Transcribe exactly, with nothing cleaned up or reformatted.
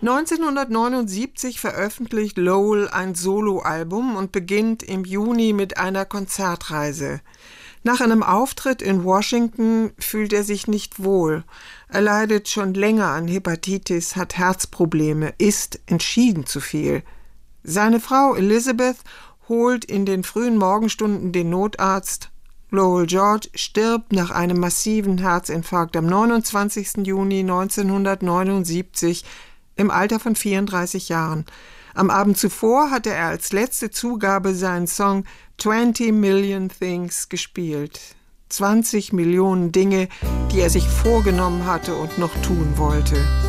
neunzehnhundertneunundsiebzig veröffentlicht Lowell ein Soloalbum und beginnt im Juni mit einer Konzertreise. Nach einem Auftritt in Washington fühlt er sich nicht wohl. Er leidet schon länger an Hepatitis, hat Herzprobleme, isst entschieden zu viel. Seine Frau Elizabeth holt in den frühen Morgenstunden den Notarzt. Lowell George stirbt nach einem massiven Herzinfarkt am neunundzwanzigsten Juni neunzehnhundertneunundsiebzig im Alter von vierunddreißig Jahren. Am Abend zuvor hatte er als letzte Zugabe seinen Song twenty million Things gespielt. zwanzig Millionen Dinge, die er sich vorgenommen hatte und noch tun wollte.